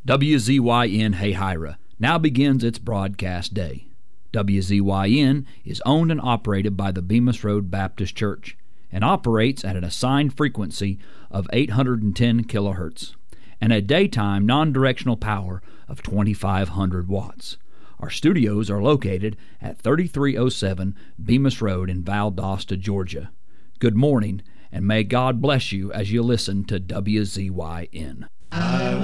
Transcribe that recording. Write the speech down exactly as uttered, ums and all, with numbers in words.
W Z Y N Hayhira now begins its broadcast day. W Z Y N is owned and operated by the Bemis Road Baptist Church and operates at an assigned frequency of eight hundred ten kilohertz and a daytime non-directional power of twenty-five hundred watts. Our studios are located at thirty-three oh seven Bemis Road in Valdosta, Georgia. Good morning, and may God bless you as you listen to W Z Y N. I